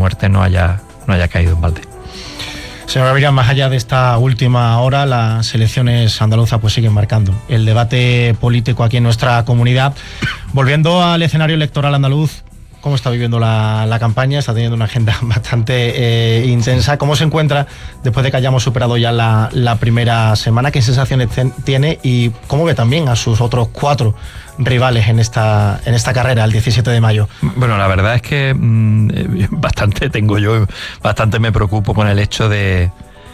muerte no haya caído en balde. Señor Gaviria, más allá de esta última hora, las elecciones andaluzas pues siguen marcando el debate político aquí en nuestra comunidad. Volviendo al escenario electoral andaluz, ¿cómo está viviendo la campaña? Está teniendo una agenda bastante intensa. ¿Cómo se encuentra después de que hayamos superado ya la primera semana? ¿Qué sensaciones tiene? Y ¿cómo ve también a sus otros 4 rivales en esta carrera, el 17 de mayo? Bueno, la verdad es que bastante me preocupo con el hecho del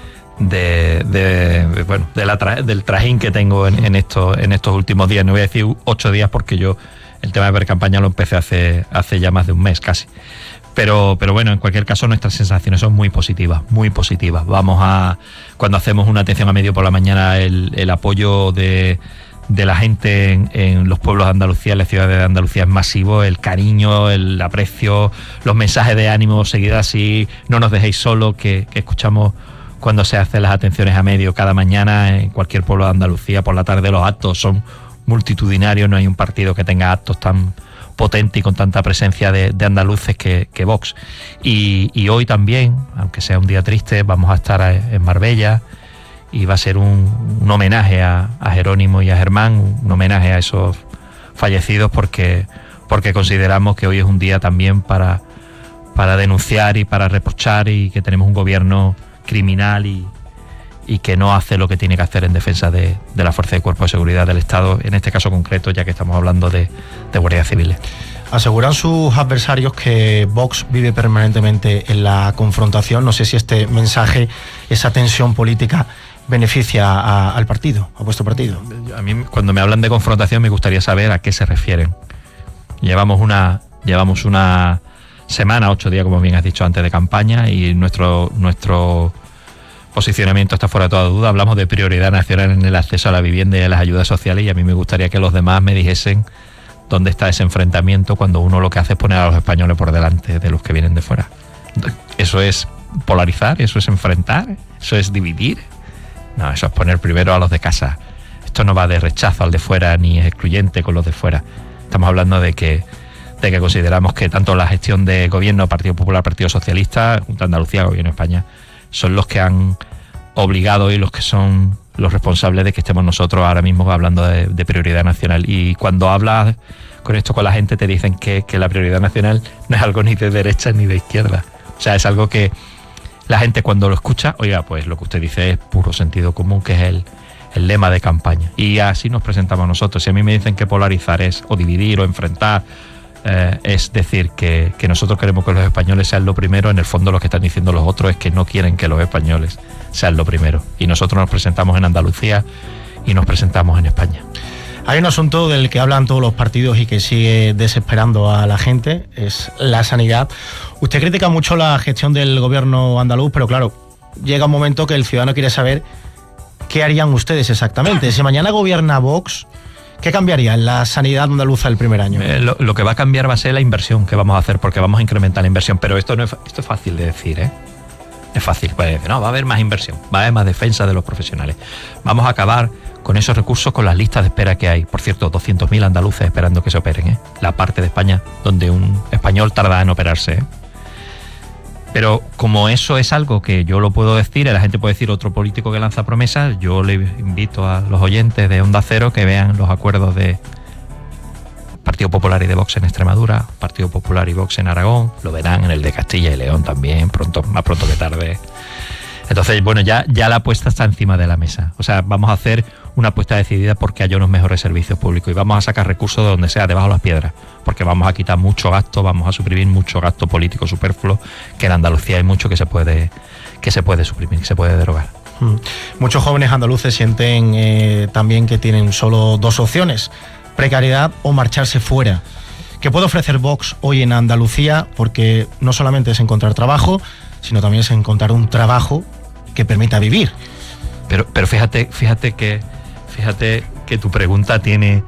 trajín que tengo en estos últimos días. No voy a decir 8 días porque yo el tema de pre-campaña lo empecé hace ya más de un mes casi. Pero bueno, en cualquier caso nuestras sensaciones son muy positivas, muy positivas. Cuando hacemos una atención a medio por la mañana, el apoyo de la gente en los pueblos de Andalucía, en las ciudades de Andalucía es masivo, el cariño, el aprecio, los mensajes de ánimo seguidos así, no nos dejéis solos, que escuchamos cuando se hacen las atenciones a medio cada mañana en cualquier pueblo de Andalucía. Por la tarde los actos son multitudinarios, no hay un partido que tenga actos tan potentes y con tanta presencia de andaluces que Vox. Y hoy también, aunque sea un día triste, vamos a estar en Marbella, y va a ser un homenaje a Jerónimo y a Germán, un homenaje a esos fallecidos, porque consideramos que hoy es un día también para denunciar y para reprochar, y que tenemos un gobierno criminal y que no hace lo que tiene que hacer en defensa de la Fuerza de Cuerpo de Seguridad del Estado, en este caso concreto, ya que estamos hablando de guardias civiles. Aseguran sus adversarios que Vox vive permanentemente en la confrontación. No sé si este mensaje, esa tensión política, beneficia al partido, a vuestro partido. A mí, cuando me hablan de confrontación, me gustaría saber a qué se refieren. Llevamos una semana, 8 días, como bien has dicho, antes de campaña, y nuestro posicionamiento está fuera de toda duda. Hablamos de prioridad nacional en el acceso a la vivienda y a las ayudas sociales, y a mí me gustaría que los demás me dijesen dónde está ese enfrentamiento cuando uno lo que hace es poner a los españoles por delante de los que vienen de fuera. ¿Eso es polarizar? ¿Eso es enfrentar? ¿Eso es dividir? No, eso es poner primero a los de casa. Esto no va de rechazo al de fuera ni es excluyente con los de fuera. Estamos hablando de que consideramos que tanto la gestión de gobierno, Partido Popular, Partido Socialista, Junta de Andalucía, Gobierno de España, son los que han obligado y los que son los responsables de que estemos nosotros ahora mismo hablando de prioridad nacional. Y cuando hablas con esto con la gente, te dicen que la prioridad nacional no es algo ni de derecha ni de izquierda. O sea, es algo que la gente, cuando lo escucha, oiga, pues lo que usted dice es puro sentido común, que es el lema de campaña. Y así nos presentamos nosotros. Si a mí me dicen que polarizar es o dividir o enfrentar, es decir que nosotros queremos que los españoles sean lo primero, en el fondo lo que están diciendo los otros es que no quieren que los españoles sean lo primero. Y nosotros nos presentamos en Andalucía y nos presentamos en España. Hay un asunto del que hablan todos los partidos y que sigue desesperando a la gente, es la sanidad. Usted critica mucho la gestión del gobierno andaluz, pero claro, llega un momento que el ciudadano quiere saber qué harían ustedes exactamente. Si mañana gobierna Vox, ¿qué cambiaría en la sanidad andaluza el primer año? Lo que va a cambiar va a ser la inversión que vamos a hacer, porque vamos a incrementar la inversión. Pero esto es fácil de decir, ¿eh? Es fácil, puede decir, no, va a haber más inversión, va a haber más defensa de los profesionales. Vamos a acabar con esos recursos, con las listas de espera que hay. Por cierto, 200.000 andaluces esperando que se operen, ¿eh? La parte de España donde un español tarda en operarse, ¿eh? Pero como eso es algo que yo lo puedo decir, y la gente puede decir otro político que lanza promesas, yo le invito a los oyentes de Onda Cero que vean los acuerdos de Partido Popular y de Vox en Extremadura, Partido Popular y Vox en Aragón, lo verán en el de Castilla y León también, más pronto que tarde. Entonces, bueno, ya la apuesta está encima de la mesa. O sea, vamos a hacer una apuesta decidida porque haya unos mejores servicios públicos y vamos a sacar recursos de donde sea, debajo de las piedras, porque vamos a quitar mucho gasto, vamos a suprimir mucho gasto político superfluo, que en Andalucía hay mucho que se puede suprimir, que se puede derogar. Muchos jóvenes andaluces sienten también que tienen solo 2 opciones: precariedad o marcharse fuera. ¿Qué puede ofrecer Vox hoy en Andalucía? Porque no solamente es encontrar trabajo, sino también es encontrar un trabajo que permita vivir. Pero fíjate que tu pregunta tiene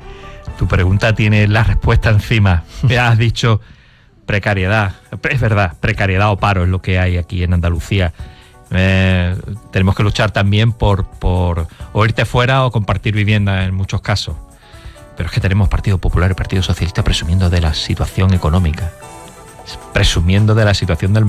la respuesta encima. Has dicho precariedad. Es verdad, precariedad o paro es lo que hay aquí en Andalucía. Tenemos que luchar también por o irte fuera o compartir vivienda en muchos casos. Pero es que tenemos Partido Popular y Partido Socialista presumiendo de la situación económica, presumiendo de la situación del